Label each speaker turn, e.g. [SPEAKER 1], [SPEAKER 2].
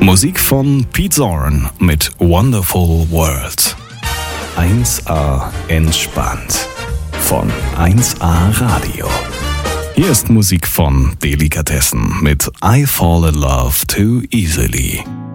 [SPEAKER 1] Musik von Pete Zorn mit Wonderful World. 1A entspannt von 1A Radio. Hier ist Musik von Delikatessen mit I Fall in Love Too Easily.